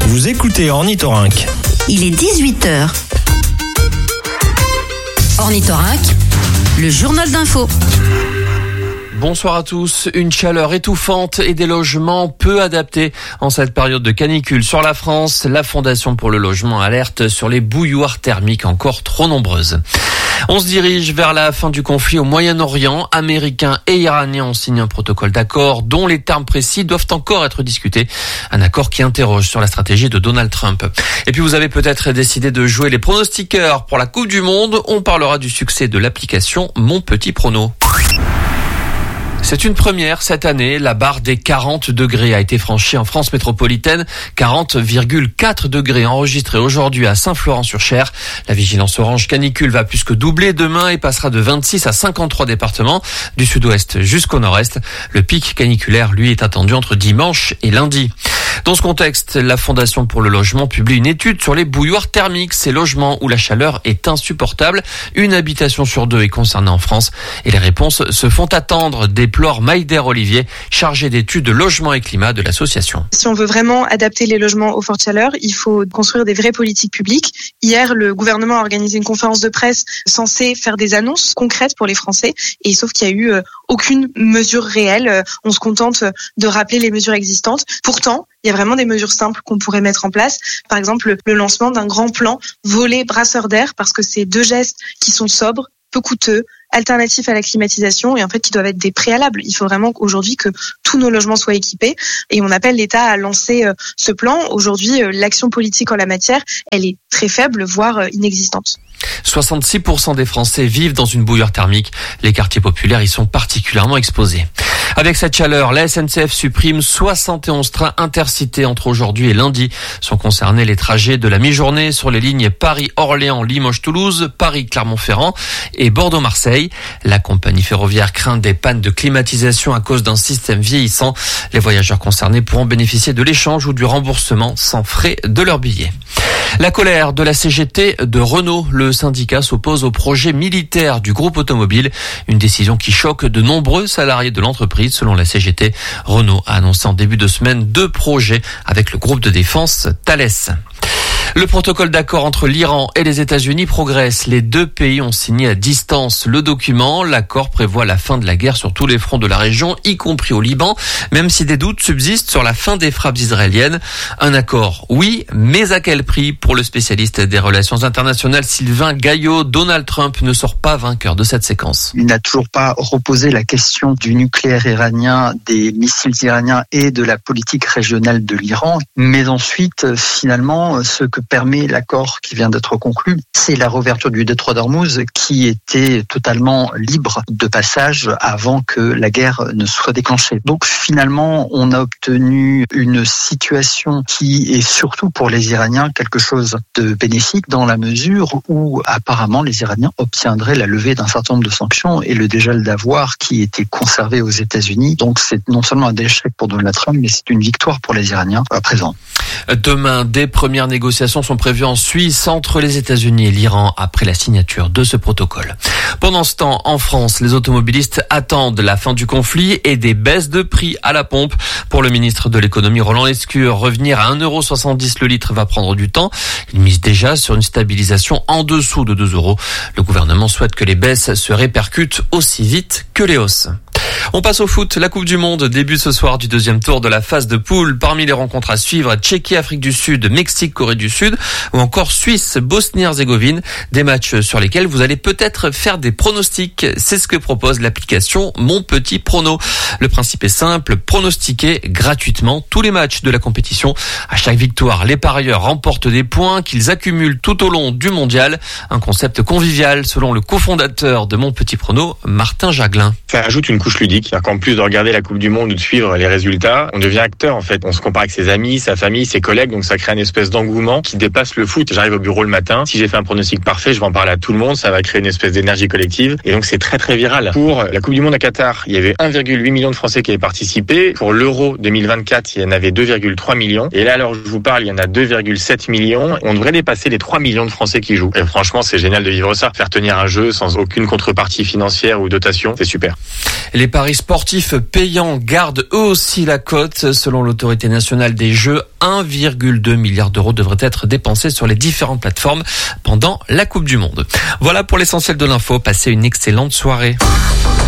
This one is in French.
Vous écoutez Ornithorynque. Il est 18h. Ornithorynque, le journal d'info. Bonsoir à tous. Une chaleur étouffante et des logements peu adaptés en cette période de canicule sur la France. La Fondation pour le logement alerte sur les bouilloires thermiques encore trop nombreuses. On se dirige vers la fin du conflit au Moyen-Orient. Américains et Iraniens ont signé un protocole d'accord dont les termes précis doivent encore être discutés. Un accord qui interroge sur la stratégie de Donald Trump. Et puis vous avez peut-être décidé de jouer les pronostiqueurs pour la Coupe du Monde. On parlera du succès de l'application Mon Petit Prono. C'est une première cette année. La barre des 40 degrés a été franchie en France métropolitaine. 40,4 degrés enregistrés aujourd'hui à Saint-Florent-sur-Cher. La vigilance orange canicule va plus que doubler demain et passera de 26 à 53 départements, du sud-ouest jusqu'au nord-est. Le pic caniculaire, lui, est attendu entre dimanche et lundi. Dans ce contexte, la Fondation pour le logement publie une étude sur les bouilloires thermiques, ces logements où la chaleur est insupportable. Une habitation sur deux est concernée en France et les réponses se font attendre, déplore Maïder Olivier, chargé d'études de logement et climat de l'association. Si on veut vraiment adapter les logements aux fortes chaleurs, il faut construire des vraies politiques publiques. Hier, le gouvernement a organisé une conférence de presse censée faire des annonces concrètes pour les Français, et sauf qu'il y a eu aucune mesure réelle. On se contente de rappeler les mesures existantes. Pourtant, il y a vraiment des mesures simples qu'on pourrait mettre en place. Par exemple, le lancement d'un grand plan volet brasseur d'air, parce que c'est deux gestes qui sont sobres, peu coûteux, alternatifs à la climatisation et en fait qui doivent être des préalables. Il faut vraiment aujourd'hui que tous nos logements soient équipés et on appelle l'État à lancer ce plan. Aujourd'hui, l'action politique en la matière, elle est très faible, voire inexistante. 66% des Français vivent dans une bouilloire thermique. Les quartiers populaires y sont particulièrement exposés. Avec cette chaleur, la SNCF supprime 71 trains intercités entre aujourd'hui et lundi. Sont concernés les trajets de la mi-journée sur les lignes Paris-Orléans, Limoges-Toulouse, Paris-Clermont-Ferrand et Bordeaux-Marseille. La compagnie ferroviaire craint des pannes de climatisation à cause d'un système vieillissant. Les voyageurs concernés pourront bénéficier de l'échange ou du remboursement sans frais de leur billet. La colère de la CGT de Renault. Le syndicat s'oppose au projet militaire du groupe automobile. Une décision qui choque de nombreux salariés de l'entreprise. Selon la CGT, Renault a annoncé en début de semaine 2 projets avec le groupe de défense Thales. Le protocole d'accord entre l'Iran et les États-Unis progresse. Les 2 pays ont signé à distance le document. L'accord prévoit la fin de la guerre sur tous les fronts de la région, y compris au Liban, même si des doutes subsistent sur la fin des frappes israéliennes. Un accord, oui, mais à quel prix? Pour le spécialiste des relations internationales Sylvain Gaillot, Donald Trump ne sort pas vainqueur de cette séquence. Il n'a toujours pas reposé la question du nucléaire iranien, des missiles iraniens et de la politique régionale de l'Iran. Mais ensuite, finalement, ce que permet l'accord qui vient d'être conclu, c'est la réouverture du détroit d'Ormuz qui était totalement libre de passage avant que la guerre ne soit déclenchée. Donc finalement, on a obtenu une situation qui est surtout pour les Iraniens quelque chose de bénéfique dans la mesure où apparemment les Iraniens obtiendraient la levée d'un certain nombre de sanctions et le dégel d'avoirs qui était conservé aux États-Unis. Donc c'est non seulement un échec pour Donald Trump, mais c'est une victoire pour les Iraniens à présent. Demain, des premières négociations sont prévues en Suisse entre les États-Unis et l'Iran après la signature de ce protocole. Pendant ce temps, en France, les automobilistes attendent la fin du conflit et des baisses de prix à la pompe. Pour le ministre de l'économie Roland Lescure, revenir à 1,70 € le litre va prendre du temps. Il mise déjà sur une stabilisation en dessous de 2 €. Le gouvernement souhaite que les baisses se répercutent aussi vite que les hausses. On passe au foot. La Coupe du Monde débute ce soir du 2e tour de la phase de poule. Parmi les rencontres à suivre, Tchéquie, Afrique du Sud, Mexique, Corée du Sud ou encore Suisse, Bosnie-Herzégovine. Des matchs sur lesquels vous allez peut-être faire des pronostics. C'est ce que propose l'application Mon Petit Prono. Le principe est simple, pronostiquer gratuitement tous les matchs de la compétition. À chaque victoire, les parieurs remportent des points qu'ils accumulent tout au long du mondial. Un concept convivial selon le cofondateur de Mon Petit Prono, Martin Jaglin. Ça ajoute une couche ludique, c'est-à-dire qu'en plus de regarder la Coupe du Monde ou de suivre les résultats, on devient acteur en fait. On se compare avec ses amis, sa famille, ses collègues, donc ça crée une espèce d'engouement qui dépasse le foot. J'arrive au bureau le matin, si j'ai fait un pronostic parfait, je vais en parler à tout le monde, ça va créer une espèce d'énergie collective et donc c'est très très viral. Pour la Coupe du Monde à Qatar, il y avait 1,8 million de Français qui avaient participé. Pour l'Euro 2024, il y en avait 2,3 millions. Et là, alors je vous parle, il y en a 2,7 millions. On devrait dépasser les 3 millions de Français qui jouent. Et franchement, c'est génial de vivre ça. Faire tenir un jeu sans aucune contrepartie financière ou dotation, c'est super. Les paris sportifs payants gardent eux aussi la cote. Selon l'autorité nationale des jeux, 1,2 milliard d'euros devraient être dépensés sur les différentes plateformes pendant la Coupe du Monde. Voilà pour l'essentiel de l'info. Passez une excellente soirée.